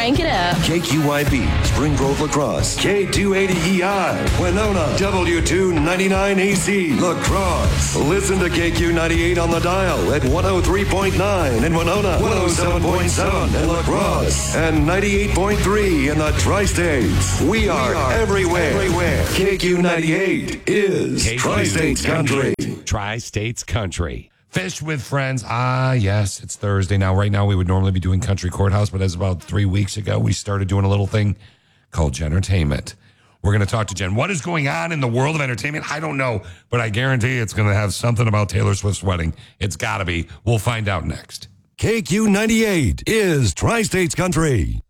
Crank it up. KQYB, Spring Grove Lacrosse, K280EI, Winona, W299AC, Lacrosse. Listen to KQ98 on the dial at 103.9 in Winona, 107.7 in Lacrosse, and 98.3 in the Tri-States. We are everywhere. KQ98 is Tri-States Country. Tri-States Country. Fish with Friends. Yes, it's Thursday now. Right now, we would normally be doing Country Courthouse, but as about 3 weeks ago, we started doing a little thing called Gentertainment. We're going to talk to Jen. What is going on in the world of entertainment? I don't know, but I guarantee it's going to have something about Taylor Swift's wedding. It's got to be. We'll find out next. KQ98 is Tri-States Country.